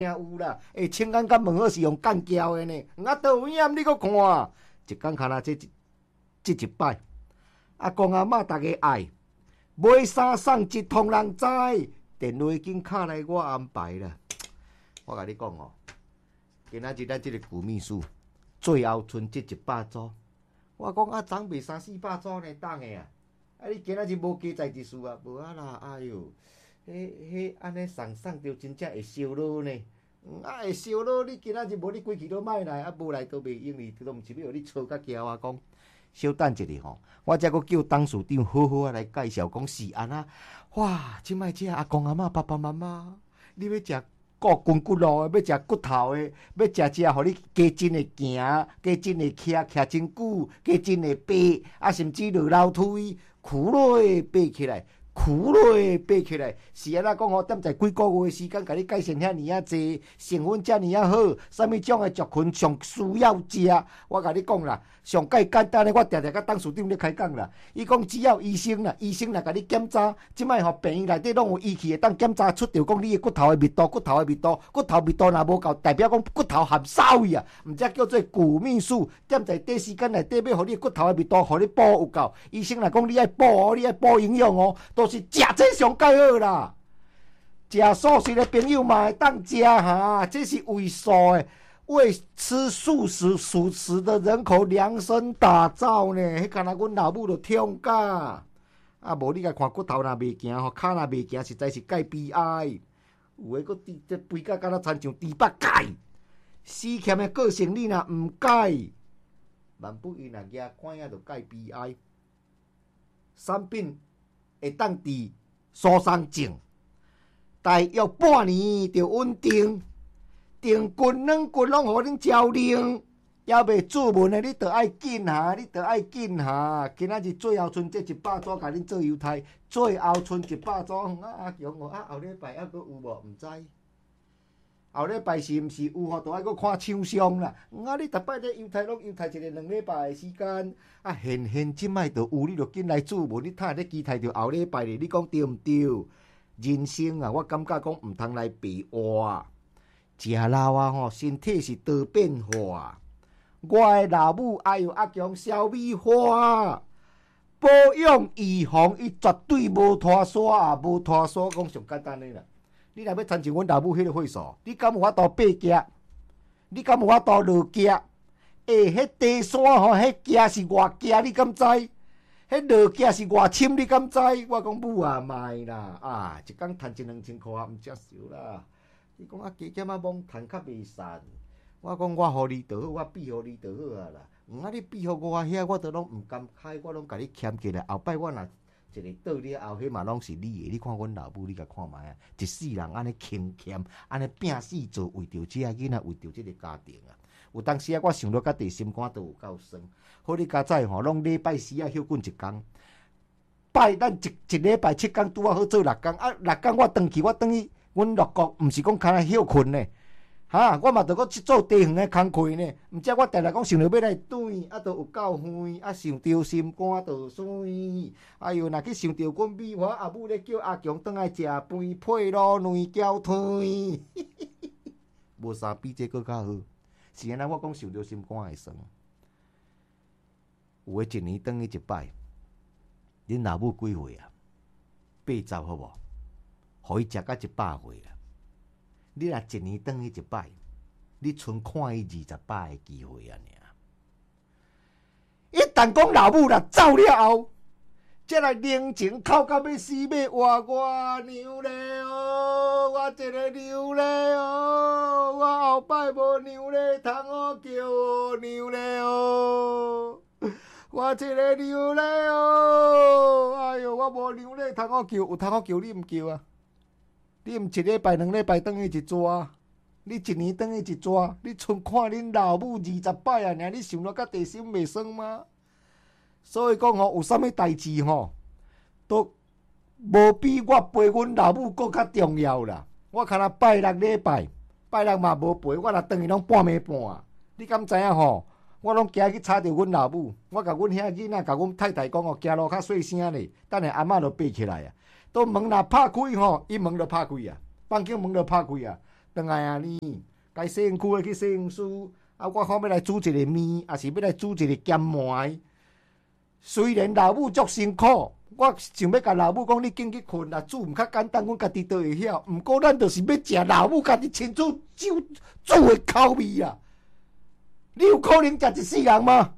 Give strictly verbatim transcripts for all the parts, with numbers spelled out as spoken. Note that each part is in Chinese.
有啦，诶，清干甲门好是用干胶的呢，啊，倒有影你搁看，一工看啊，这一这一摆，阿公阿嬷大家爱买衫送一通人知，电话已经敲来我安排啦。我甲你讲哦，今仔日咱这个旧秘书最后剩这一百组，我讲啊，总袂三四百组呢，当的啊，啊，你今仔日无加载一次啊，无啊啦，哎哟。迄、迄安尼送送着真正会烧脑呢，啊会烧脑！你今仔日无你规气都莫来，啊无来都袂用哩，都毋是要互你吵甲骄啊讲。小等一下吼，我则阁叫董事长好好啊来介绍，讲是安那。哇，即摆这阿公阿嬷、爸爸妈妈，你要食骨筋骨路的，要食骨头的，要食食，互你加真会行，加真会徛徛真久，加真会爬，啊甚至落楼梯，苦落爬起来。苦落爬起来，是安那讲吼？踮在几个月的时间，甲你介绍遐尔啊济，成分遮尔啊好，啥物种的族群上需要食？我甲你讲啦，上介简单的，我常常甲董事长咧开讲啦。伊讲只要医生啦，医生来甲你检查，即摆吼病院内底拢有仪器会当检查出着讲你的骨头的密度、骨头的密度、骨头密度若无够，代表讲骨头含少去啊，毋则叫做骨密素。踮在短时间内底要互你骨头的密度，互你补有够。医生来讲，你爱补哦，你爱补营养哦。都是食这上介好啦，食素食的朋友嘛会当食哈，这是为素的，为吃素食素食的人口量身打造呢。迄干那阮老母就痛甲，啊无你甲看骨头若袂行吼，骹若袂行，实在是介悲哀。有诶，佫低这肥甲敢若亲像猪八戒，死欠的个性你若毋改，万不伊若举看影就介悲哀。产品会当治疏松症，大约半年就稳定。定骨软骨拢互恁照灵，还袂注文的，你着爱紧哈，你着爱紧哈。今仔日最后剩这一百组，甲恁做犹太，最后剩一百组。啊阿强哦，啊后礼拜还佫有无？毋知。后礼拜是毋是有吼？着爱佫看厂商啦。啊，你逐摆咧犹太拢犹太一个两礼拜的时间。啊，现现即摆着有，你着紧来注文。你睇咧期待着后礼拜咧，你讲对毋对？人生啊，我感觉讲毋通来白活。食老啊吼，身体是多变化。我的老母哎呦阿强小米花，保养预防，伊绝对无拖沙，也无拖沙，讲上简单的啦。你若要参像阮老母迄个岁数，你敢有法度爬夹？你敢有法度落夹？诶，迄地山吼，迄夹是偌夹，你敢知？迄落夹是偌深，你敢知？我讲母啊卖啦，啊，一工赚一两千箍啊，毋接受啦。伊讲啊，加减啊，罔赚较袂散。我讲我互你就好，我比互你就好啊啦。毋啊，你比互我遐，我都拢毋甘开，我拢甲你欠起来。后摆我若一个倒了后，迄嘛拢是你的。你看阮老母，你甲看卖啊，一世人安尼勤俭，安尼拼死做，为着这仔囡仔，为着这个家庭啊。有当时啊，我想到甲地心肝都有够酸。好，你家早吼，拢礼拜四啊休困一工，拜咱一一礼拜七工拄啊好做六工啊，六工我转去，我转去阮六国，毋是讲干那休困呢。哈，我嘛着搁去做地园的工课呢，毋则我定定讲想着要来转，啊，都有够远，啊，想着心肝就酸。哎哟，若去想着阮美华阿母咧叫阿强转来食饭配卤卵胶腿，无啥比这搁较好。是安那我讲想着心肝会酸。有诶，一年转去一摆，恁老母几岁啊？八十好无？互伊食到一百岁啦。你若一年转去一摆，你剩看伊二十摆的机会啊！一旦讲老母若走了后，则来冷情哭到要死要活，我娘咧哦，我一个娘咧哦，我后摆无娘咧通好叫哦，娘咧哦，我一个娘咧哦，哎哟，我无娘咧通好叫，有通好叫你毋叫啊？你毋一礼拜、两礼拜转去一逝，你一年转去一逝，你剩看恁老母二十摆啊！尔你想到甲地心袂酸吗？所以讲吼，有啥物代志吼，都无比我陪阮老母搁较重要啦。我看若拜六礼拜，拜六嘛无陪，我若转去拢半暝半。你敢知影吼？我拢行去吵着阮老母，我甲阮遐囡仔甲阮太太讲哦，行路较细声咧，等下阿嬷就爬起来啊。都门若拍开吼，伊门就拍开啊，房间门就拍开啊。 倒来啊呢，该摄影区的去摄影师，啊，我看要来煮一个面，也是要来煮一个咸糜。虽然老母足辛苦，我想要甲老母讲，你紧去困啦，煮毋较简单，阮家己都会晓。毋过咱就是要食老母家己亲自煮煮的口味啊！你有可能食一世人吗？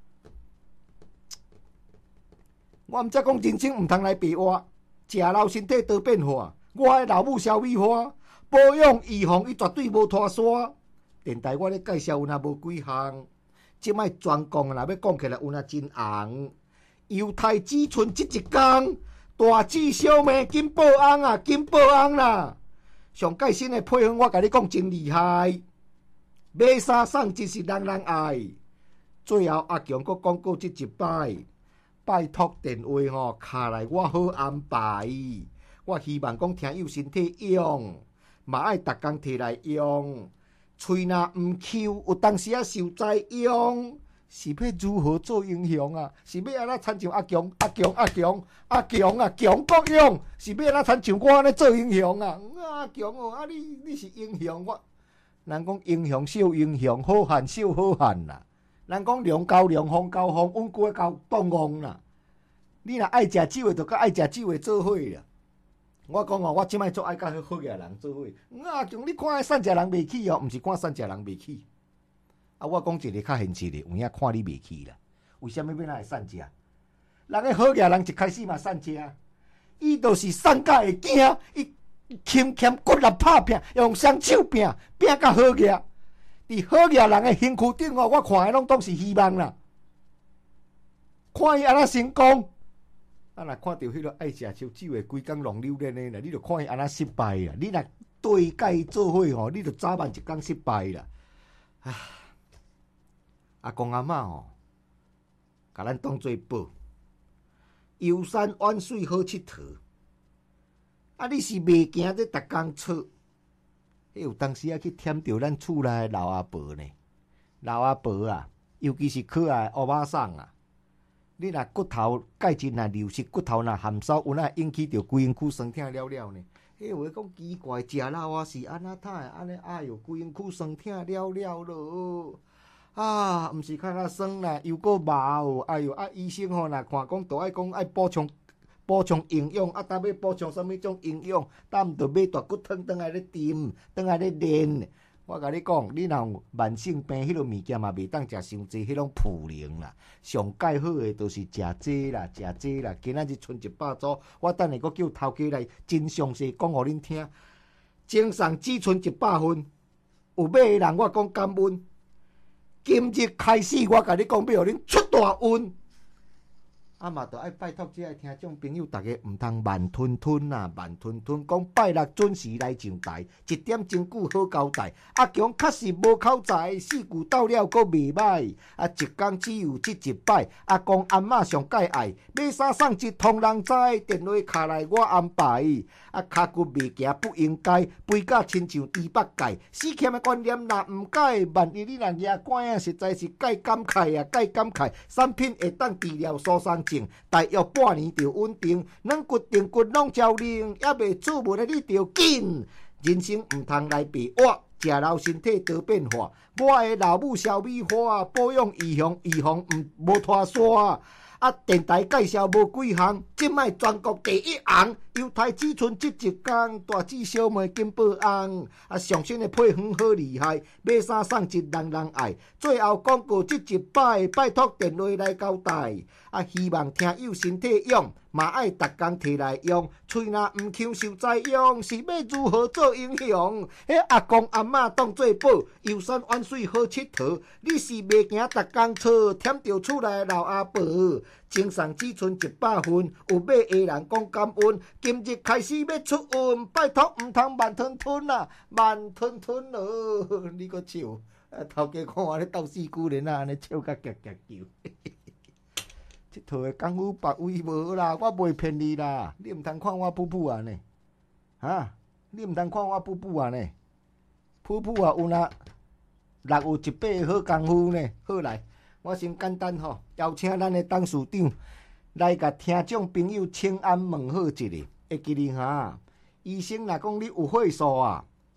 我毋则讲人生毋通来白活，食老身体多变化。我的老母小米花，保养预防，伊绝对无拖沙。电台我咧介绍有若无几项，即摆专讲若要讲起来有若真红。犹太子孙即一天，大姊小妹金报翁啊，金报翁啦！上介新的配方我甲你讲真厉害，买衫送一是人人爱。最后阿强阁讲过即一摆。拜托电话吼，卡来我好安排。我希望讲听友身体用，嘛爱逐工摕来用。喙若毋 Q， 有当时啊受灾用，是要如何做英雄啊？是要安怎亲像阿强、阿强、阿强、阿强啊，强国勇，是要安怎亲像我安尼做英雄啊？阿强哦，啊你你是英雄，我人讲英雄小英雄，好汉小好汉啦。人讲龙交龙，凤交凤，稳过交当旺啦。你若爱食酒的，就甲爱食酒的做伙啦。我讲哦，我即摆做爱甲好好嘅人做伙。啊，强你看迄善食人袂起哦，毋是看善食人袂起。啊，我讲一个较现实的，有影看你袂起啦。为什么要哪会善食？人个好嘅人一开始嘛善食，伊就是善甲会惊，伊欠欠骨力拍拼，用双手拼拼甲好嘅。伫好嘅人嘅身躯顶哦，我看的拢当是希望啦。看伊安那成功，啊！若看到迄个爱食烧酒的规工浪流连的啦，你著看伊安那失败啦。你若对甲伊做伙吼，你著早晚一工失败啦。唉，阿公阿嬷吼，甲咱当做宝，游山玩水好佚佗。啊，你是袂惊这逐工出？有当时啊去舔着咱厝内老阿婆呢，老阿婆啊，尤其是可爱乌巴桑啊，你若骨头钙质若流失，骨头若含少，有哪引起着规身躯酸痛了了呢？迄话讲奇怪，食老啊是安那太安尼，哎哟，规身躯酸痛了了咯。啊，毋是较较酸啦，又个麻哦，哎哟，啊医生吼若看讲，都爱讲爱补充。补充营养，啊！当要补充什么种营养？当毋着买大骨汤，当来咧炖，当来咧练。我甲你讲，你若有慢性病，迄落物件嘛袂当食伤济，迄种普灵啦。上介好诶，就是食这啦，食这啦。今仔日剩一百组，我等下阁叫头家来真详细讲互恁听。精送只剩一百份，有买诶人我讲感恩。今日开始，我甲你讲，要互恁出大运。啊嘛，著爱拜托这个听众朋友，大家毋通慢吞吞啦，慢吞吞。讲拜六准时来上台，一点钟久好交代。阿强确实无口才，四句斗了阁袂歹。啊，一工只有即一摆。阿公阿嬷上介爱，买衫送一通人知，电话卡来我安排。啊，骹骨袂行不应该，肥甲亲像猪八戒。死欠的观念若毋改，万一你若牙关啊，实在是介感慨啊，介感慨。产品会当治疗疏松症，大约半年就稳定。软骨定骨拢照灵，还袂出门的你着紧。人生毋通来白活，食老身体多变化。我的老母小米花，保养预防预防毋无拖沙。啊！电台介绍无几项，即卖全国第一红。犹太只剩即一天，大姊小妹金报红。啊！上新的配方好厉害，买衫送一人人爱。最后广告即一摆，拜托电话来交代。啊！希望听友身体用，嘛爱逐工摕来用。喙若毋强受灾用，是要如何做英雄？迄阿公阿嬷当做宝，游山玩水好佚佗。你是袂惊逐工错，舔着厝内老阿婆。精送只剩一百份，有买的人讲感恩。今日开始要出运，拜托毋通慢吞吞啦，慢吞吞咯！你个笑，啊头家看我咧斗四姑人啊，安尼笑甲夹夹叫。即套的功夫别位无啦，我袂骗你啦，你毋通看我噗噗啊呢？哈，你毋通看我噗噗啊呢？噗噗啊有哪六有一百的好功夫呢？好来。我先简单吼，邀请咱的董事长来甲听众朋友请安问好一下。会记哩哈？医生若讲你有岁数啊，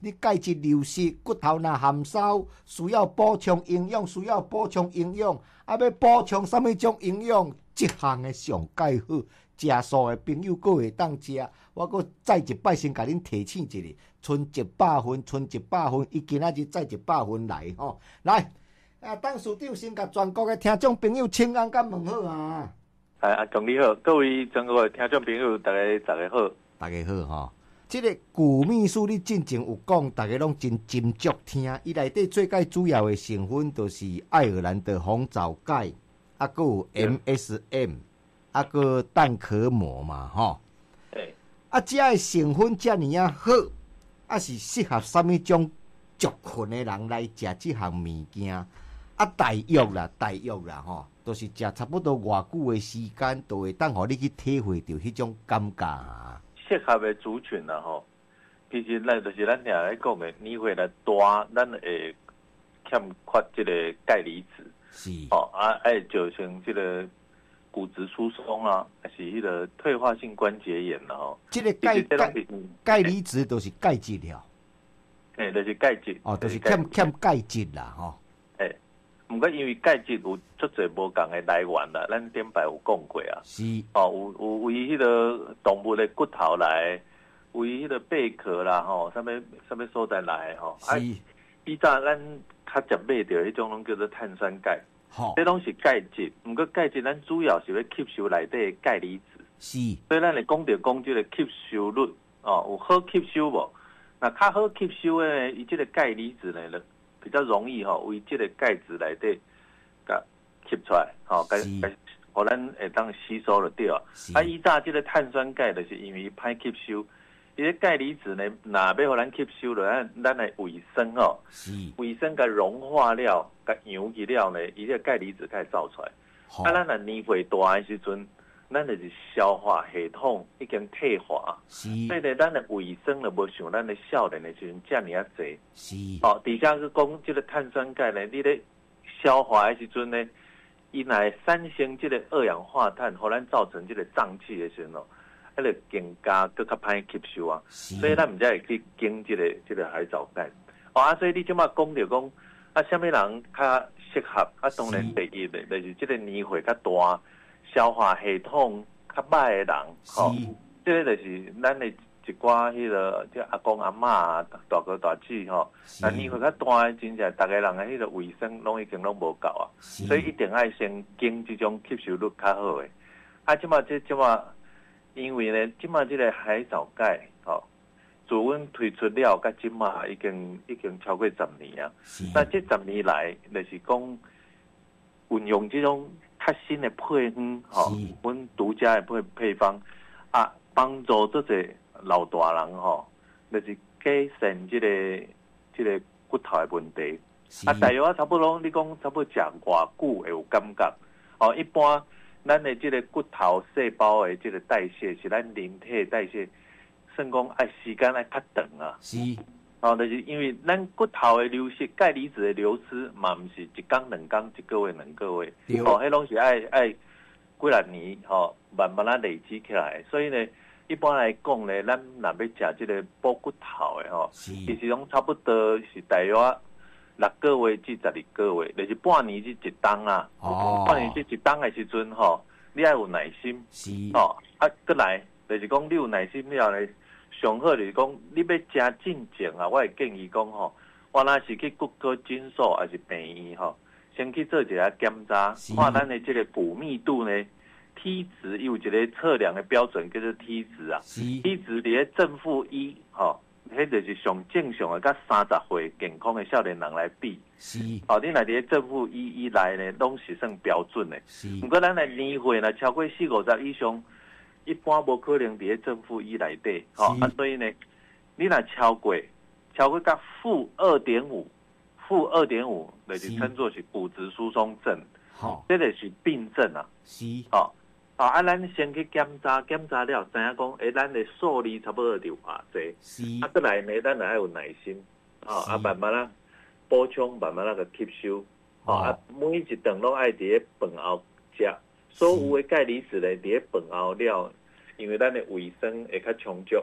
你钙质流失，骨头若含烧，需要补充营养，需要补充营养，啊，要补充什么种营养？这项的上介好，食素的朋友阁会当食。我阁再一摆先甲恁提醒一下，剩一百分，剩一百分，伊今仔日再一百分来吼，来。啊，董事长先甲全国的听众朋友请安，甲问好啊！ 哎，阿公你好，各位全国的听众朋友，大家大家好， 大家好吼。这个古秘书你进前有讲，大家拢真斟酌听。伊内底最介主要的成分就是爱尔兰的红枣钙，啊，佮有 M S M， 啊，佮蛋壳膜嘛，吼。 对。 啊，这个成分遮尔啊好，啊是适合什么种族群的人来食这项物件？啊，大约啦，大约啦，吼，都、就是食差不多偌久的时间，都会当互你去体会到迄种感觉。 适合的族群啦，吼，其实咱就是咱俩来讲的，年岁来大，咱会欠缺这个钙离子， 是， 哦啊，爱造成这个骨质疏松啊，还是迄个退化性关节炎啦，吼。 这个钙钙钙离子都是钙质了， 诶，就是钙质， 哦，就是欠欠钙质啦，吼。 诶。毋过因为钙质有足侪无共的来源啦，咱顶摆有讲过啊。 是。 哦，有有为迄个动物的骨头来，为迄个贝壳啦，吼，啥物啥物所在来吼。 是。 以早咱较常买到迄种拢叫做碳酸钙， 吼， 这拢是钙质。毋过钙质咱主要是要吸收内底的钙离子。 是。 所以咱会讲到讲即个吸收率，哦，有好吸收无？那较好吸收的，伊即个钙离子呢？比较容易吼，为这个钙质内底甲吸出来，吼，甲甲，互咱会当吸收了对啊。啊，以早这个碳酸钙就是因为歹吸收，伊个钙离子呢，若要互咱吸收了，咱咱的胃酸吼，胃酸甲融化了，甲氧去了呢，伊个钙离子开始造出来。啊，咱若年岁大的时阵，咱就是消化系统已经退化，所以呢，咱的卫生就无像咱的少年的时阵遮尔啊济。 是。 哦，底下是讲这个碳酸钙呢，你咧消化的时阵呢，伊乃产生这个二氧化碳，互咱造成这个胀气的时阵哦，迄个更加更较歹吸收啊。所以咱毋才会去经这个这个海藻钙。哦啊，所以你即马讲着讲啊，什么人较适合？啊，当然第一的就是这个年岁较大。消化系统较歹的人，吼、哦，这个就是咱的一寡迄、那个，即阿公阿嬷啊、大哥大姐吼，啊年岁较大，真正逐个人的迄个卫生拢已经拢无够啊，所以一定爱先经这种吸收率较好的。啊，即马这即马，因为呢，即马这个海藻钙，吼、哦，自阮推出了，甲即马已经已经超过十年啊。那这十年来，就是讲运用这种。较新的配方，吼、哦，阮独家的配配方啊，帮助这些老大人吼、哦，就是改善这个这个骨头的问题。啊，大约啊，差不多你讲差不多食偌久会有感觉。哦，一般咱的这个骨头细胞的这个代谢是咱人体代谢，算讲爱时间爱较长啊。 是。 哦，就是因为咱骨头的流失、钙离子的流失，嘛毋是一天两天、一个月两个月，哦，迄拢是爱爱几若年，吼、哦，慢慢啊累积起来。所以呢，一般来讲呢，咱若要食这个补骨头的吼、哦，其实拢差不多是大约六个月至十二个月，就是半年至一冬啊。哦，半年至一冬的时阵，吼、哦，你爱有耐心，是，哦，啊，过来就是讲你有耐心了呢。上好就是讲，你要食进前啊，我会建议讲吼，我若是去骨科诊所还是病院吼，先去做一下检查，看咱的这个骨密度呢 ，T 值有一个测量的标准叫做 T 值啊 ，T 值伫咧正负一吼，迄就是上正常的，甲三十岁健康的少年人来比，是，哦，你若伫咧正负一以内呢，拢是算标准的，是。不过咱的年岁呢，超过四五十以上。一般无可能伫咧正负一内底，吼、哦、啊，所以呢，你若超过，超过到负二点五，负二点五，就是称作是骨质疏松症，好、哦，这个是病症啊，是，哦，哦啊，咱先去检查，检查了，知影讲，诶，咱的数字差不多就偌济，是，啊，过来呢，咱就要有耐心，哦，啊，慢慢啊补充，慢慢啊个吸收，哦，啊，每一顿拢爱伫咧饭后食。所有的钙离子咧，伫咧饭后了，因为咱的卫生会较充足，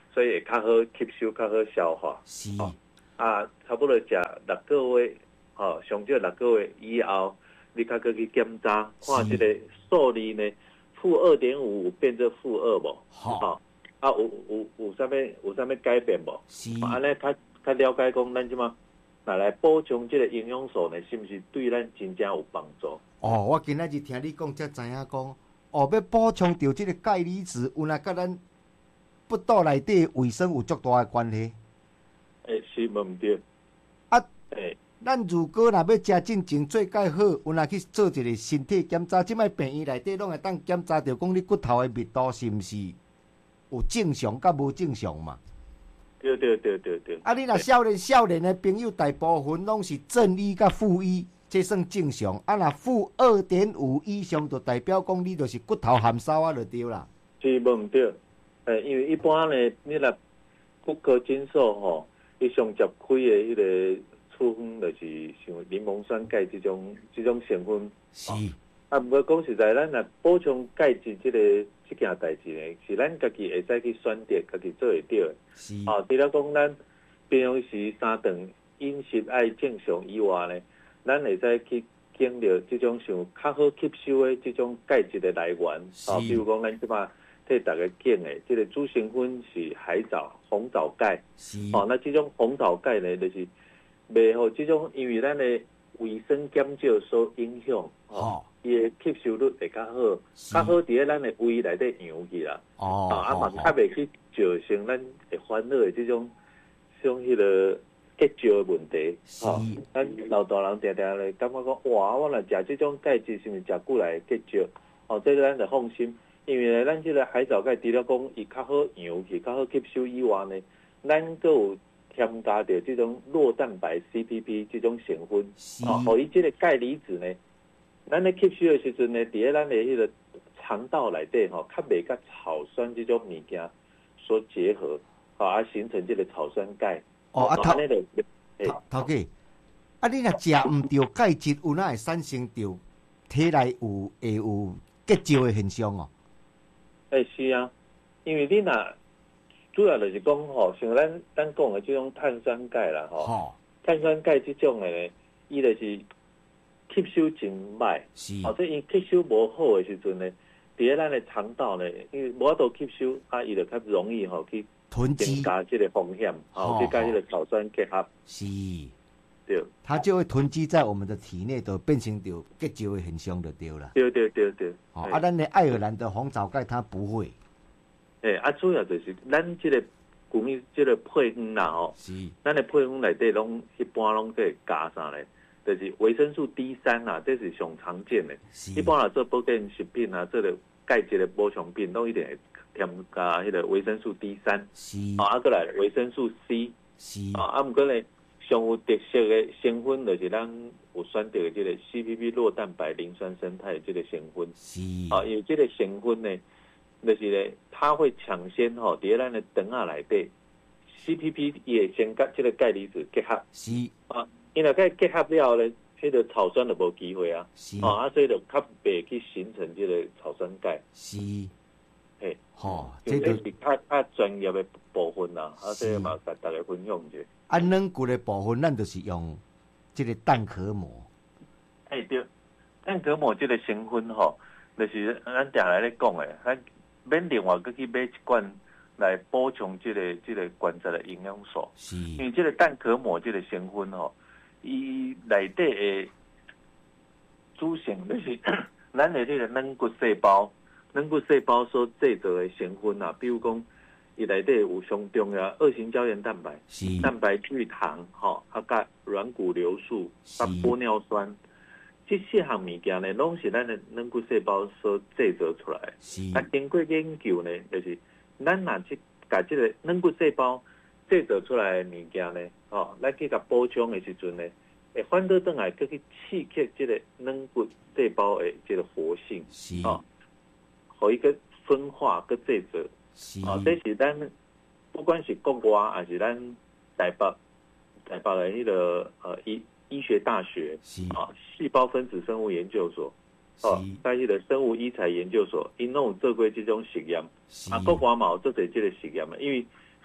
所以会较好吸收，较好消化。 是。 哦、啊，差不多食六个月，吼、哦，上少六个月以后，你较搁去检查，看这个数字呢，负二点五变成负二无？ 好、 哦。啊，有有有啥物有啥物改变无？ 是。 安尼较较了解讲，咱即马拿来补充这个营养素呢，是毋是对咱真正有帮助？ 哦，我今仔日听你讲，才知影讲，哦，要补充到这个钙离子，原来甲咱腹肚内底卫生有足大的关系。 诶、欸，是无毋对。 啊， 诶、欸， 咱如果若要食进前做介好，原来去做一个身体检查，即摆病院内底拢会当检查到讲你骨头的密度是毋是有正常甲无正常嘛？ 对对对对对。 啊，你若少年少年的朋友，大部分拢是正一甲负一，这算正常。啊，若负二点五以上，就代表讲你就是骨头含沙啊，就对啦。 是无毋对。诶，因为一般呢，你若骨科诊所吼，伊上接开的迄个处方，就是像柠檬酸钙这种这种成分。 是。 啊，毋过讲实在，咱若补充钙质这个这件代志呢，是咱家己会使去选择，家己做会到的。 是。 哦，除了讲咱平常时三顿饮食爱正常以外呢，咱会使去经历这种像较好吸收的这种钙质的来源。哦，比如讲咱即马替大家讲的，这个主成分是海藻、红藻钙。 是。 哦，那这种红藻钙呢，就是袂互这种因为咱的卫生减少所影响。哦。伊的吸收率会较好，较好伫咧咱的胃内底养去啦。 哦。 啊，嘛较袂去造成咱会烦恼的这种像迄个结石的问题。哦，咱老大人常常咧感觉讲，哇，我若食这种钙质，是毋是食久来结石？哦，这个咱就放心，因为咧，咱这个海藻钙除了讲伊较好养去、较好吸收以外呢，咱佫有添加着这种酪蛋白 C P P 这种成分。哦，互伊这个钙离子呢。咱咧吸收的时阵呢，伫咧咱的迄个肠道内底吼，较袂甲草酸这种物件所结合，吼啊形成这个草酸钙。 哦，啊头头头家，啊你若食毋着钙质，有哪会产生着体内有会有结石的现象哦？ 诶、欸，是啊，因为你若主要就是讲吼，像咱咱讲的这种碳酸钙啦，吼、哦，碳酸钙这种的呢，伊就是吸收真歹，哦，所以伊吸收无好的时阵呢，伫咧咱的肠道呢，因为无法度吸收，啊，伊就较容易吼去囤积， 增加这个风险，哦，去甲迄个草酸结合， 是， 对， 它就会囤积在我们的体内，就变成着结石的现象就对了。 对对对对。 哦，啊，咱的爱尔兰的红藻钙它不会。 诶、欸，啊，主要就是咱这个关于这个配方啦，吼， 是， 咱的配方内底拢一般拢会加啥咧？就是维生素 D 三啊，这是上常见的。一般来做保健食品啊，这个钙质的补充品，拢一定会添加迄个维生素 D 三。 是。 啊，啊，过来维生素 C。 是。 啊，啊，毋过呢，上有特色的成分就是咱有选择的这个 C P P 酪蛋白磷酸生态的这个成分。 是。 啊，因为这个成分呢，就是呢，它会抢先吼，伫咧咱的肠仔内底 ，C P P 伊会先甲这个钙离子结合。 是。 啊。因为该结合了咧，迄个草酸就无机会啊，哦啊，所以就较袂去形成这个草酸钙。 是， 嘿， 吼， 这就是较较专业的部分啦，啊，这个嘛甲大家分享者。 啊，软骨的部分，咱就是用这个蛋壳膜。 哎对，蛋壳膜这个成分吼，就是咱常来咧讲诶，咱免另外佮去买一罐来补充这个这个关节的营养素。 是， 因为这个蛋壳膜这个成分吼。伊内底的组成就是咱的这个软骨细胞，软骨细胞所制造的成分啊，比如讲，伊内底有上重要二型胶原蛋白、蛋白聚糖，吼，啊，甲软骨硫素、甲玻尿酸，这四项物件呢，拢是咱的软骨细胞所制造出来的。啊，经过研究呢，就是咱若去甲这个软骨细胞制造出来的物件呢，哦，咱去甲补充的时阵呢，会反倒转来，去刺激这个软骨细胞的这个活性，哦，互伊个分化个制造，哦，这是咱不管是国外还是咱台北台北的迄个呃医医学大学，啊，细胞分子生物研究所，哦，在迄个生物医材研究所，因拢有做过这种实验，啊，国外嘛有做过这个实验嘛，因为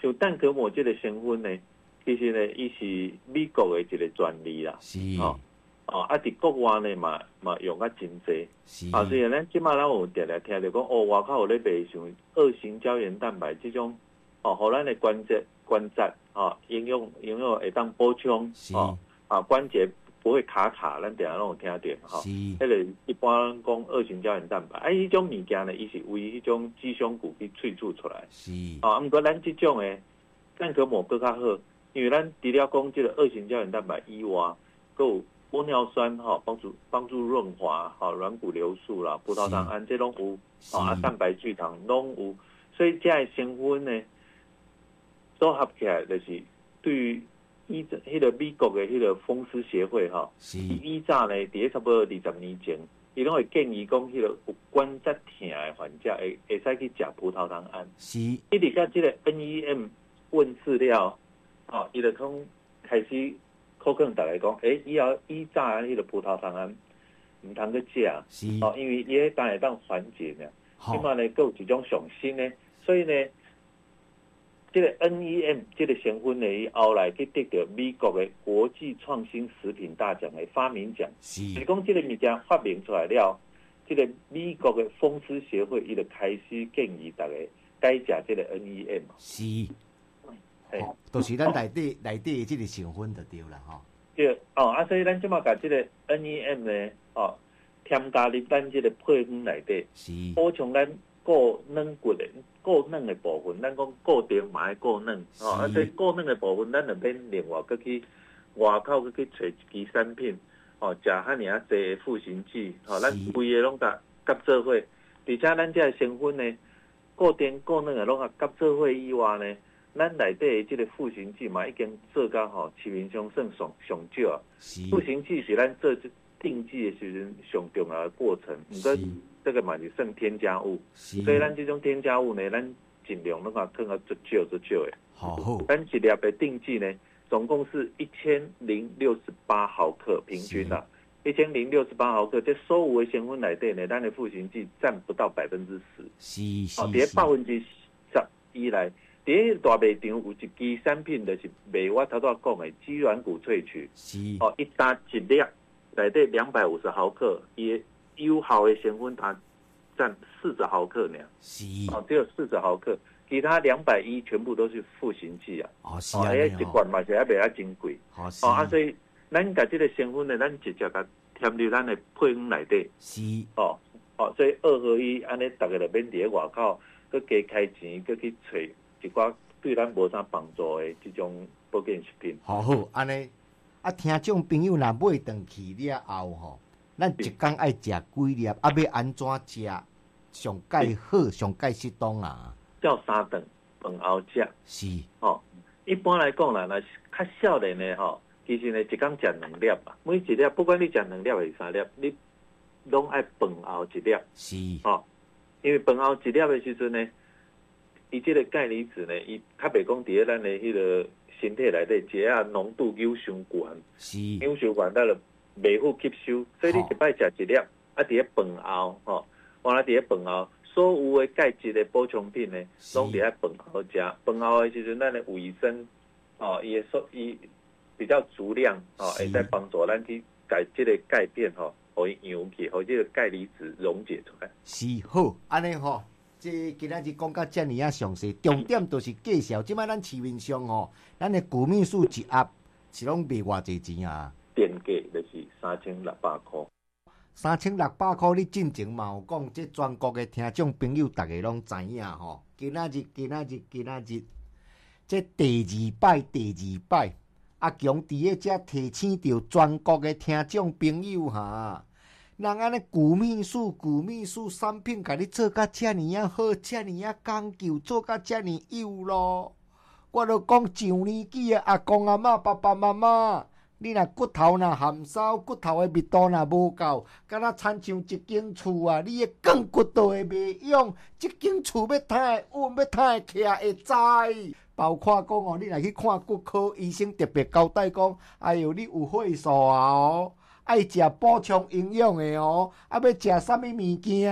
像蛋壳膜这个成分呢，其实呢，伊是美国的一个专利啦。 是。 哦哦，啊，伫国外呢嘛嘛用啊真济。 是。 啊，所以咱即马咱有定定听着讲，哦，外口有咧卖像二型胶原蛋白这种，哦，互咱的关节关节哦，应用应用会当补充哦，啊关节不会卡卡，咱定下拢有听着哈。 是。 迄个一般讲二型胶原蛋白，啊，迄种物件呢，伊是为迄种鸡胸骨去萃取出来。 是。 啊，毋过咱即种诶蛋壳膜更较好，因为咱除了讲即个二型胶原蛋白以外，佫有玻尿酸哈，帮助帮助润滑哈，软骨流速啦，葡萄糖胺这拢有，啊蛋白聚糖拢有，所以这些成分呢，组合起来就是对于依迄个美国的迄个风湿协会哈，以早呢，伫差不多二十年前，伊拢会建议讲，迄个有关节疼的患者会会使去食葡萄糖胺。 是。 伊伫甲即个 N E M 问世了，哦，伊就讲开始。可能大家讲，诶、欸，以后以早迄个葡萄糖胺唔通去食，哦，因为伊迄当会当缓解呢。另外呢，佫有一种上新呢，所以呢，这个 N E M 这个成分呢，伊后来去得到美国的国际创新食品大奖的发明奖。是。是讲这个物件发明出来了，这个美国的风湿协会伊就开始建议大家该食这个 N E M。 是。哦，就是咱内底内底的这个成分就对啦，吼。 对，哦，啊，所以咱即马甲这个 N E M 呢，哦，添加入咱这个配方内底，是补充咱固软骨的固软的部分。咱讲固定嘛爱固软，哦，啊，所以固软的部分，咱就免另外搁去外口搁去找一支产品，哦，食遐尔啊济的赋形剂，哦，咱规个拢甲夹做伙，而且咱这个成分呢，固定固软的拢甲夹做伙以外呢。咱内底的这个赋形剂嘛，已经做到吼市面上算上上少。赋形剂是咱做定剂的时阵上重要的过程，毋过这个嘛是算添加物。所以咱这种添加物呢，咱尽量拢甲放到足少足少的。好好。咱一粒的定剂呢，总共是一千零六十八毫克，平均啦，一千零六十八毫克。这所有的成分内底呢，咱的赋形剂占不到百分之十。是是。哦，伫百分之十以内。伫大卖场有一支产品，就是卖我头拄讲的鸡软骨萃取，是哦，一打一粒内底两百五十毫克，伊有效的成分它占四十毫克呢，是哦，只有四十毫克，其他两百一全部都是赋形剂啊，哦是啊，哎一罐嘛是还卖啊真贵，哦啊，所以咱甲这个成分呢，咱直接甲添入咱的配方内底，是哦哦，所以二合一安尼，大家就免伫咧外口，佮加开钱，佮去找。一寡对咱无啥帮助的这种保健食品。好好， 安尼啊，听众朋友若买回去了后吼，咱一天爱食几粒，啊，要安怎食上介好、上介适当啊？ 照三顿饭后食。是。哦，一般来讲啦，若是较少年的吼，其实呢一天食两粒啊，每一粒不管你食两粒还是三粒，你拢爱饭后一粒。是。哦，因为饭後一粒的時陣呢。伊即个钙离子呢，伊较袂讲伫咧咱的迄个身體内底，一下浓度有伤悬，有伤悬，咱就袂好吸收。所以你一摆食一粒，啊，伫咧饭後，吼，完了伫咧饭後，所有的钙质的补充品呢，拢伫咧饭後食。飯後的時陣，咱的維生，哦，伊的所伊比較足量，哦，會使幫助咱去改即個钙片，吼，互伊揚起，互即個钙離子溶解出來。 是好，安尼吼。即今仔日講到遮爾啊詳細，重點就是介紹。即擺咱市面上吼，咱的谷米素一盒是攏賣偌濟錢啊？ 定價就是三千六百塊。 三千六百塊，你進前嘛有講，即全國的聽眾朋友大家攏知影吼。今仔日，今仔日，今仔日，即第二擺，第二擺，阿強佇咧遮提醒着全國的聽眾朋友哈。人安尼谷米素、谷米素产品，甲你做甲遮爾啊好，遮爾啊講究，做甲遮爾幼咯。我著講上年紀的阿公阿嬷、爸爸媽媽，你若骨頭若含少，骨頭的密度若無夠，敢若親像一間厝啊，你的鋼骨都會袂用，一間厝要塌會穩，要塌會徛會知。包括講哦，你若去看骨科醫生，特別交代講，哎喲，你有歲數啊哦。愛食補充營養的哦，啊要食啥物物件？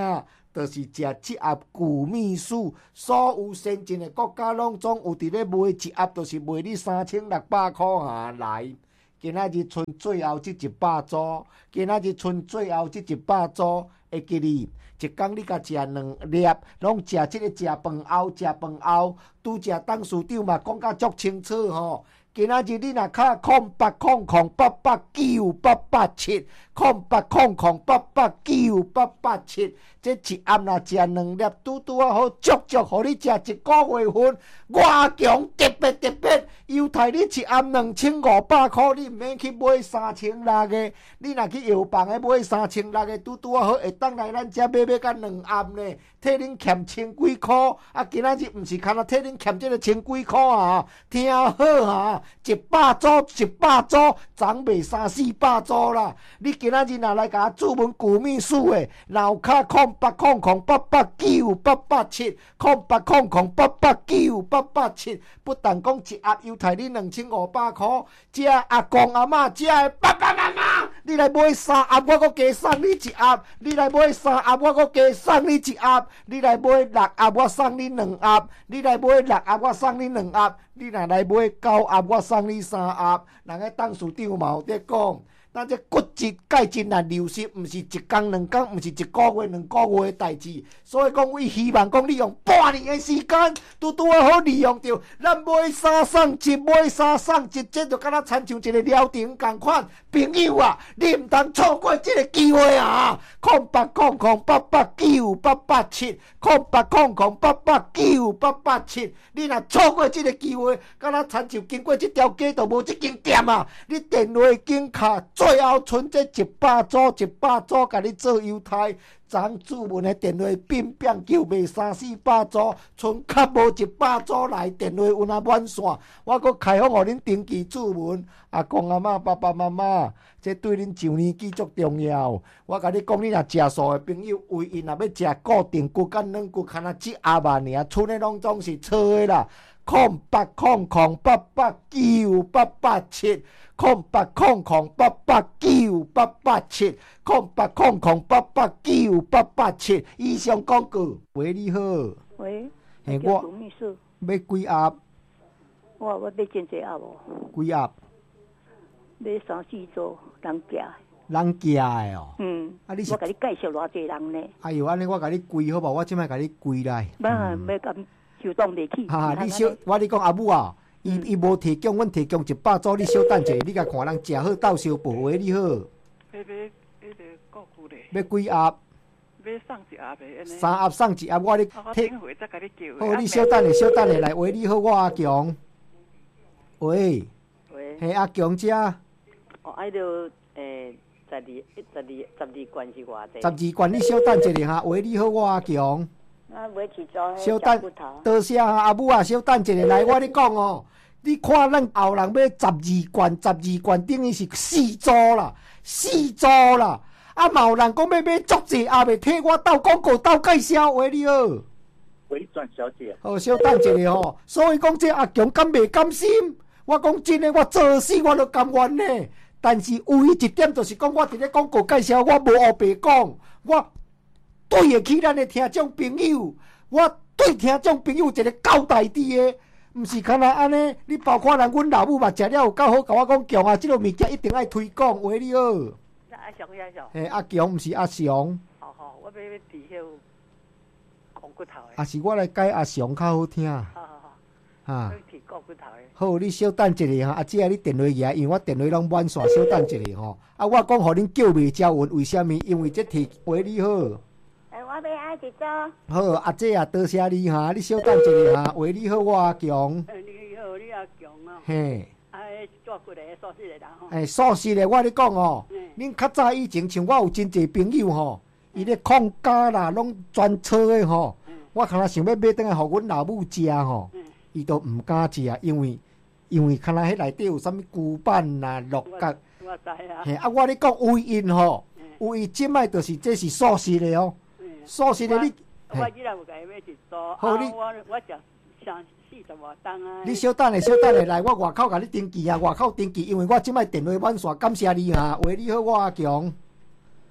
就是食这盒古秘书，所有先进的国家拢总有伫咧卖一盒，就是卖你三千六百块下来。今仔日剩最后这一百组，今仔日剩最后这一百组，会记哩。一工你甲食两粒，拢食即个食饭后，食饭后，拄食董事长嘛讲甲足清楚吼。今仔日你若卡空八空空八八九八八七，空八空空八八九八八七，这一暗若食两粒，拄拄啊好，足足互你食一个月份。外强特别特别，犹太你一暗两千五百块，你毋免去买三千六个，你若去药房诶买三千六个，拄拄啊好，会当来咱遮买买甲两暗呢，替恁欠千几块。啊，今仔日毋是干那替恁欠即个千几块啊，听好啊！一百组一百组，涨袂三四百组啦！你今仔日若来甲我注文古秘书诶，脑壳空八空空八八九八八七，空八空空八八九八八七，不但讲一盒犹太你两千五百块，这阿公阿嬷这的爸爸妈妈，你来买三盒，我阁加送你一盒；你来买三盒，我阁加送你一盒；你来买六盒，我送你两盒；你来买六盒，我送你两盒。你若来买九盒，我送你三盒。人个董事长嘛有伫讲，咱这骨质钙质若流失，毋是一工两工，毋是一个月两个月的代志。所以讲，伊希望讲你用半年的时间，拄拄啊好利用着。咱买三送一，买三送一，这就敢若亲像一个疗程共款。朋友啊，你毋通错过这个机会啊！空八空空八八九八八七，空八空空八八九八八七。你若错过这个机会，敢若亲像经过这条街就无这间店啊！你电话紧卡，最后剩这一百组，一百组，甲你做犹太。昨注文的电话变变叫卖三四百组，剩较无一百组来，电话有若满线，我阁开放互恁登记注文。阿公阿嬷、爸爸妈妈，这对恁上年纪足重要。我甲你讲，你若食素的朋友，唯一若要食固定骨甲软骨，敢若只鸭肉尔，剩的拢总是错的啦。空八空空八八九八八七，空八空空八八九八八七，空八空空八八九八八七。以上广告。喂，你好。 喂。 嘿，我古秘书。 要几盒？ 我我要真济盒无？ 几盒？ 要三四组人寄。 人寄的哦。 嗯。 啊，你是我甲你介绍偌济人呢？ 哎呦，安尼我甲你归好无？我即摆甲你归来。 不，要甲收动入去。 哈，你小，我你讲阿母啊，伊伊无提供，阮提供一百组，你小等者，你甲看人食好斗相报的，你好。 要要迄个国库咧。 要几盒？ 要送一盒的安尼。 三盒送一盒，我你替。我回再甲你叫。 好，你小等下，小等下来，喂，你好，我阿强。喂。 喂。 嘿，阿强遮。 哦，爱着诶，十二、十二、十二罐是偌济？ 十二罐，你小等一下哈。喂，你好，我阿强。 啊，买起装小等，多谢啊，阿母啊，小等一下来，我你讲哦，你看咱后人要十二罐，十二罐等于是四组啦，四组啦。啊，嘛有人讲要买足济，也未替我斗广告、斗介绍。喂，你好。 喂，转小姐。 好，小等一下吼。所以讲这阿强敢袂甘心？我讲真诶，我做死我都甘愿呢。但是唯一一点就是讲，我伫咧广告介绍，我无黑白讲，我。对得起咱的听众朋友，我对听众朋友一个交代伫的，毋是干那安尼。你包括人阮老母嘛，食了有够好，甲我讲强啊，即个物件一定爱推广。喂，你好。 阿雄，阿雄。 嘿，阿强毋是阿雄。 好好，我要要治迄讲骨头的。 啊，是我来改阿雄较好听。 好好好。 哈。 治讲骨头的。 好，你稍等一下哈，啊，姐啊，你电话举，因为我电话拢满线，稍等一下吼。啊，我讲互恁叫袂招运，为虾米？因为这题。喂，你好。 我要爱一组。 好，阿姐啊，多谢你哈，你稍等一下哈。喂，你好，我阿强。 你好，你阿强啊。 嘿。 哎，做过来素食的人吼。 哎，素食的，我咧讲哦，恁较早以前像我有真侪朋友吼，伊咧控家啦，拢专车的吼。我可能想要买倒来，互阮老母食吼，伊都毋敢食，因为因为可能迄内底有啥物骨板啦、鹿角。 我知啊。 嘿，啊，我咧讲有因吼，有伊即摆就是这是素食的哦。素食的你， 我依然有甲伊买一组， 好你我我食上四十外档啊。 你稍等下，稍等下来，我外口甲你登记啊，外口登记，因为我即摆电话满线，感谢你哈。喂，你好，我阿强。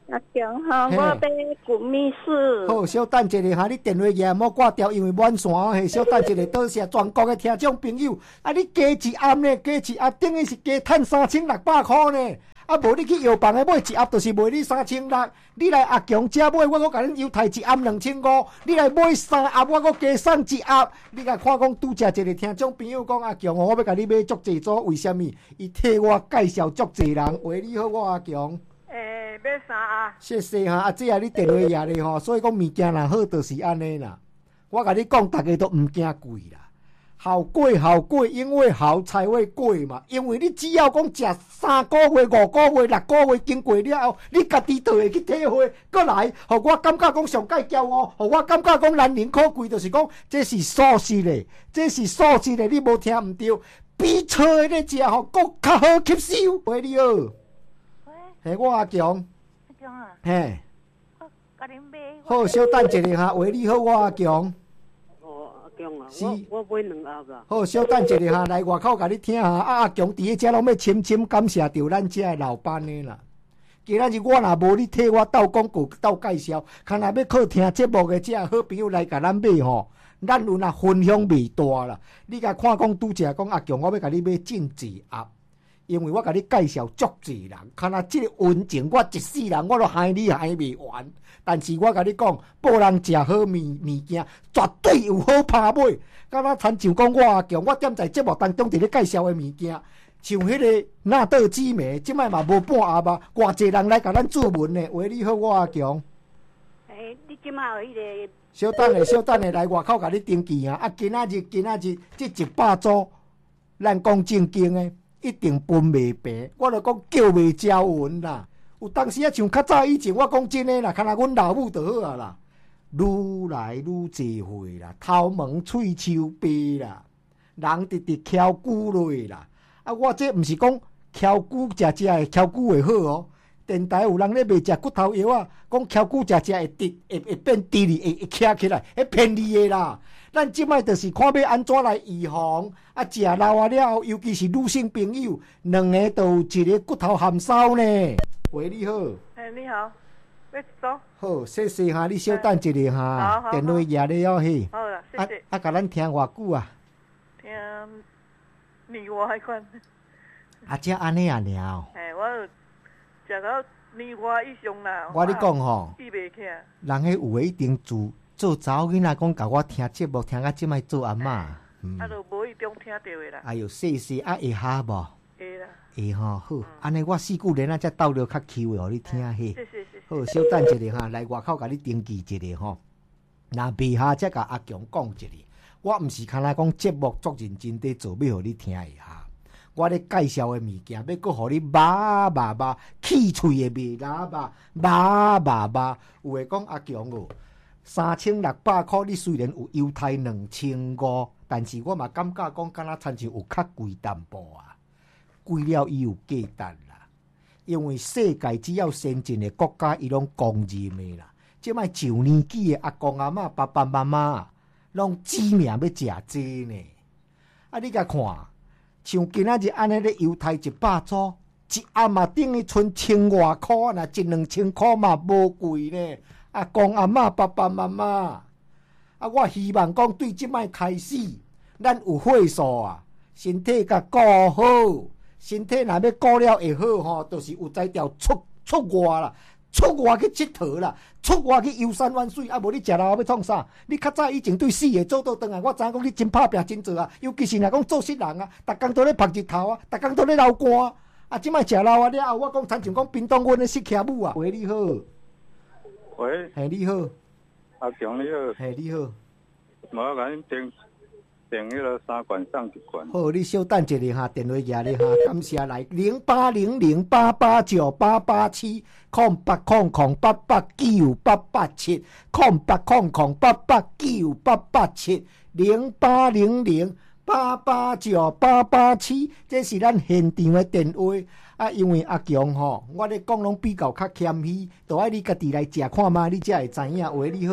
阿强哈， 嘿我要滚密室。 好，小等一下哈，你电话也莫挂掉，因为满线哦。嘿，小等一下，多谢全国的听众朋友。啊，你加一盒呢？加一盒等于是加赚三千六百块呢。啊，无你去药房的买一盒，就是卖你三千六。你来阿强遮买，我搁甲恁优待一盒两千五。你来买三盒，我搁加送一盒。你甲看讲拄则一个听众朋友讲阿强哦，我要甲你买足济组，为什么？伊替我介绍足济人。喂，你好，我阿强。 诶，买啥啊？ 谢谢哈，啊，这下你电话也咧吼，所以讲物件若好，就是安尼啦。我甲你讲，大家都毋惊贵啦。好贵好贵，因为好才会贵嘛。因为你只要讲食三个月、五个月、六个月经过了后，你家己就会去体会。过来，互我感觉讲上界骄傲，互我感觉讲难能可贵，就是讲这是素质的，这是素质的，你无听毋对。比菜咧食吼，佫较好吸收。喂，你好， 喂， 嘿，我阿强， 阿强啊， 嘿， 我甲恁买。 好，小等一下哈。喂，你好，我阿强。 是，我我买两盒啦。 好，小等一下哈，来外口甲你听哈。啊，阿强伫迄遮拢要深深感谢着咱遮的老板的啦。今仔日我若无你替我斗广告、斗介绍，看若要靠听节目的遮好朋友来甲咱买吼，咱有若分享未大啦。你甲看讲拄则讲阿强，我要甲你买进一盒。因为我甲你介绍足济人，看若即个温情，我一世人我都害你害未完。但是我甲你讲，报人食好物物件，绝对有好拍买。敢若亲像讲我阿强，我踮在节目当中伫咧介绍的物件，像迄个纳豆紫梅，即摆嘛无半盒吧，偌济人来甲咱注文呢。喂，你好，我阿强。 诶，你即摆有迄个？ 小等下，小等下来外口甲你登记啊！啊，今仔日，今仔日即一百组，咱讲正经的。一定分袂平，我著讲叫袂招魂啦。有当时啊，像较早以前，我讲真诶啦，看若阮老母就好啊啦，愈来愈侪货啦，头毛喙鬚白啦，人直直翘骨落啦。啊，我这毋是讲翘骨食食会翘骨会好哦。电台有人咧卖食骨头药啊，讲翘骨食食会直会会变直哩，会会徛起来，迄骗你诶啦。咱即摆就是看要安怎来预防，啊，食老啊了后，尤其是女性朋友，两个都有一个骨头含烧呢。喂，你好。 哎，你好，要走？ 好，谢谢哈，你稍等一下哈， 好， 电话也咧要嘿。 好啦，谢谢。 啊啊，甲咱听偌久啊？ 听年外迄款。 啊，只安尼啊尔。 哎，我食到年外以上啦。 我咧讲吼， 记袂起。 人迄有诶一定做。做查某囡仔讲，甲我听节目，听到即摆做阿嬷。啊， 就无伊中听到的啦。 哎呦，谢谢啊，会哈无？ 会啦。 会吼，好，安尼我四句连啊，才斗了较 Q 的，互你听下。谢谢谢谢。 好，小等一下哈，来外口甲你登记一下吼。若袂下，才甲阿强讲一下。我毋是干那讲节目足认真地做，要互你听一下。我咧介绍的物件，要搁互你麻麻麻，气喙的味麻麻麻麻麻。有诶讲阿强哦。三千六百块，你虽然有优待两千五，但是我嘛感觉讲，敢若亲像有较贵淡薄啊。贵了伊有价值啦，因为世界只要先进的国家，伊拢公认的啦。即摆上年纪的阿公阿嬷、爸爸妈妈，拢指命要食这呢。啊，你甲看，像今仔日安尼咧优待一百组，一盒嘛等于剩千外块，若一两千块嘛无贵呢。阿公阿嬷、爸爸妈妈，啊，我希望讲对即摆开始，咱有岁数啊，身体甲顾好，身体若要顾了会好吼，就是有才调出出外啦，出外去佚佗啦，出外去游山玩水，啊，无你食老要创啥？你较早以前对死会做倒转啊，我知影讲你真拍拼真做啊，尤其是若讲做失人啊，逐工都咧晒日头啊，逐工都咧流汗啊，即摆食老啊了后，我讲亲像讲冰冻阮咧失骑母啊，喂，你好。 喂， 嘿，你好， 阿强你好， 嘿，你好， 麻烦恁订订迄个三罐送一罐。 好，你稍等一下哈，电话拿咧哈，感谢来零八零零八八九八八七空八空空八八九八八七空八空空八八九八八七零八零零八八九八八七，这是咱现场的电话。啊，因为阿强吼，我咧讲拢比较较谦虚，都爱你家己来食看嘛，你才会知影。喂，你好。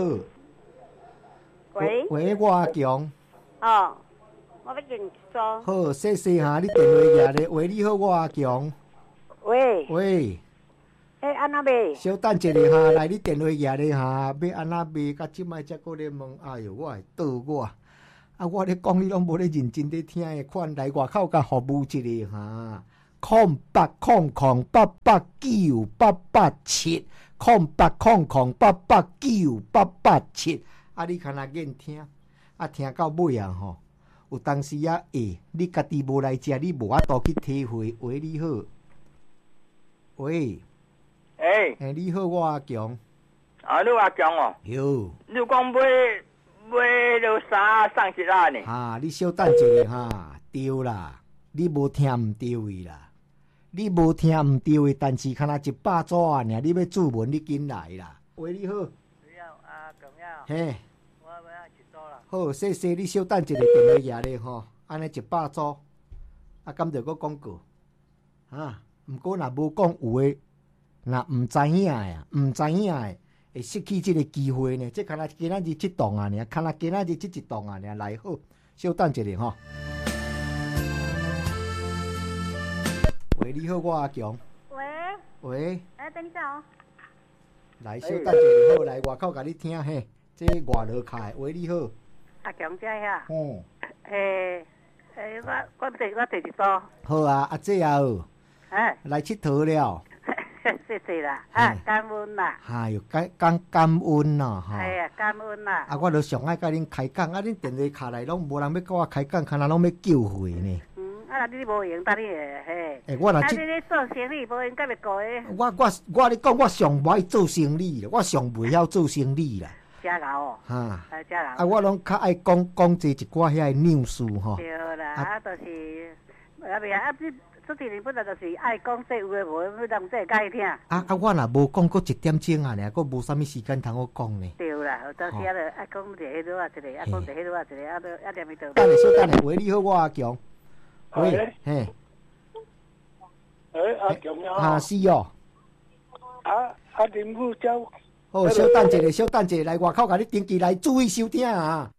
喂。 喂，我阿强。 哦，我要认错。 好，谢谢哈，你电话拿咧。喂，你好，我阿强。 喂。 喂。 诶，安那卖？ 小等一下哈，来你电话举咧哈，要安那卖？甲即摆才搁咧问，哎哟，我会倒我啊！我咧讲你拢无咧认真咧听诶，款来外口甲服务一下哈，空八空空八八九八八七，空八空空八八九八八七，啊，你看若瘾听，啊，听到尾啊吼，有当时啊，诶，你家己无来食，你无法度去体会。喂，你好，喂。 诶、 欸，你好，我阿强。 啊，你阿强哦。 哟。 你讲买买了衫送一下呢？ 哈，你小等一下哈，对啦，你无听毋对位啦，你无听毋对位，但是看若一百组啊，尔你要注文，你紧来啦。喂，你好。 你好，阿强呀。 嘿。 我要一组啦。 好，谢谢你小等一下电话举咧吼，安尼一百组，啊，敢着佫广告，啊，毋过若无讲有诶。那毋知影诶啊，毋知影诶，会失去即个机会呢。即敢若今仔日即档啊，尔，敢若今仔日即一档啊，尔来好，稍等一下吼。喂，你好，我阿强。 喂。 喂。 哎，等一下哦。 来，稍等一下好，来外口甲你听嘿，这外落开。喂，你好。 阿强姐呀。 哦。 诶诶，我我第我第一组。 好啊，阿姐啊， 哎。 来佚佗了。 谢谢啦，啊，感恩啦。 哎哟，感感感恩啦，哈。 哎呀，感恩啦。 啊，我就上爱甲恁开讲，啊，恁电话卡来拢无人要甲我开讲，看来拢要救回呢。 嗯，啊，你无用，等你诶，嘿。 诶，我若即。啊，你咧做生意无用，甲要过诶。 我我我咧讲，我上不爱做生意，我上袂晓做生意啦。 假老哦。 哈。 啊，假老。 啊，我拢较爱讲讲这一寡遐纽事吼。 对啦，啊，就是，啊袂啊，你。出题你本来就是爱讲这有诶无，要让这解听。啊啊！我若无讲过一点钟啊，尔，佫无啥物时间通我讲呢。 对啦，有当时啊，爱讲一个迄落啊，一个，爱讲一个迄落啊，一个，啊，都啊念伊倒。 等下，小等下，喂，你好，我阿强。喂，嘿。 诶，阿强呀。 啊，是哦。 啊啊，林副交。 好，小等一下，小等一下，来外口甲你登记来，注意收听啊。